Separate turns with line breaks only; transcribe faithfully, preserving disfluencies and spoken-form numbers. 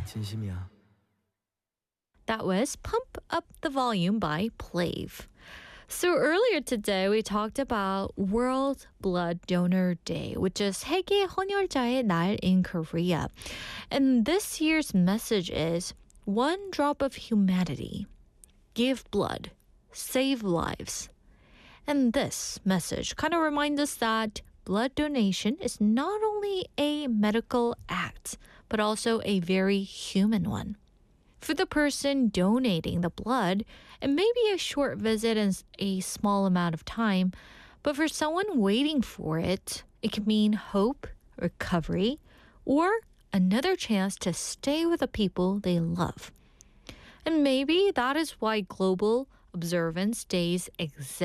진심이야.
That was Pump Up the Volume by Plave. So earlier today, we talked about World Blood Donor Day, which is 세계 헌혈자의 날 in Korea. And this year's message is one drop of humanity. Give blood. Save lives. And this message kind of reminds us that blood donation is not only a medical act, but also a very human one. For the person donating the blood, it may be a short visit and a small amount of time, but for someone waiting for it, it can mean hope, recovery, or another chance to stay with the people they love. And maybe that is why global observance days exist.